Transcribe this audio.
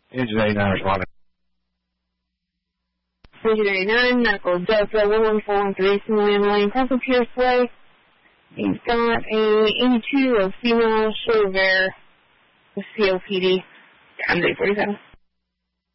Engine 89 responding. Engine 89, Medical Delta 11413, Simulan Lane, Castle Pierce Way. He's got a 82 of female shoulder with COPD. Time 47.